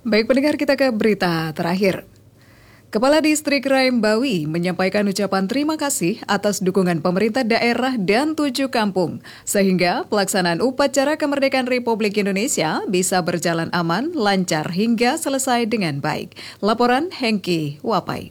Baik pendengar, kita ke berita terakhir. Kepala Distrik Raimbawi menyampaikan ucapan terima kasih atas dukungan pemerintah daerah dan 7 kampung, sehingga pelaksanaan upacara kemerdekaan Republik Indonesia bisa berjalan aman, lancar hingga selesai dengan baik. Laporan Hengki Wapai.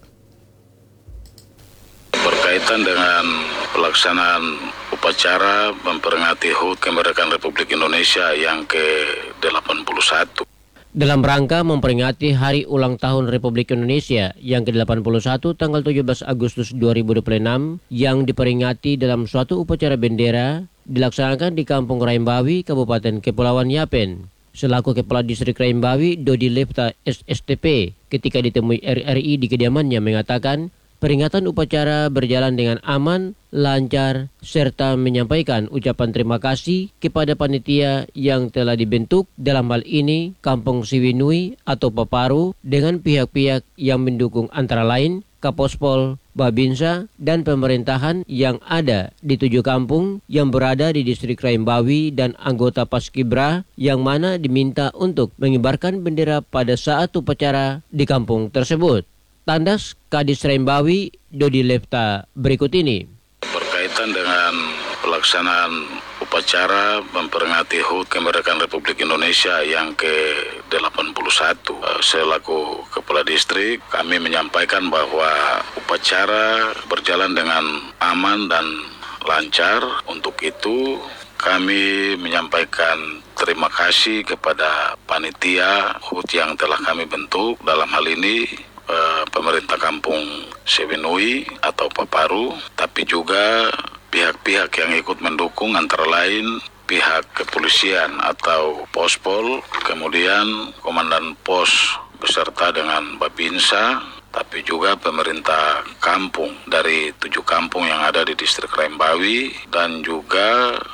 Berkaitan dengan pelaksanaan upacara memperingati HUT kemerdekaan Republik Indonesia yang ke-81. Dalam rangka memperingati Hari Ulang Tahun Republik Indonesia yang ke-81 tanggal 17 Agustus 2026 yang diperingati dalam suatu upacara bendera dilaksanakan di Kampung Raimbawi, Kabupaten Kepulauan Yapen. Selaku Kepala Distrik Raimbawi, Dodi Lepta SSTP, ketika ditemui RRI di kediamannya mengatakan peringatan upacara berjalan dengan aman, lancar, serta menyampaikan ucapan terima kasih kepada panitia yang telah dibentuk, dalam hal ini Kampung Siwinui atau Paparu, dengan pihak-pihak yang mendukung antara lain Kapospol, Babinsa, dan pemerintahan yang ada di 7 kampung yang berada di Distrik Raimbawi dan anggota Paskibra yang mana diminta untuk mengibarkan bendera pada saat upacara di kampung tersebut. Tandas Kadis Raimbawi, Dodi Lepta, berikut ini. Berkaitan dengan pelaksanaan upacara memperingati HUT kemerdekaan Republik Indonesia yang ke-81, selaku Kepala Distrik, kami menyampaikan bahwa upacara berjalan dengan aman dan lancar. Untuk itu, kami menyampaikan terima kasih kepada panitia HUT yang telah kami bentuk, dalam hal ini pemerintah Kampung Siwinui atau Paparu, tapi juga pihak-pihak yang ikut mendukung antara lain pihak kepolisian atau Pospol, kemudian Komandan Pos beserta dengan Babinsa, tapi juga pemerintah kampung dari 7 kampung yang ada di Distrik Raimbawi, dan juga